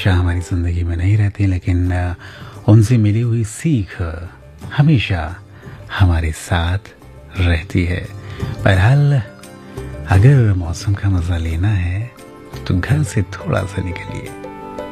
हमेशा हमारी ज़िंदगी में नहीं रहती, लेकिन उनसे मिली हुई सीख हमेशा हमारे साथ रहती है। बहरहाल अगर मौसम का मज़ा लेना है तो घर से थोड़ा सा निकलिए,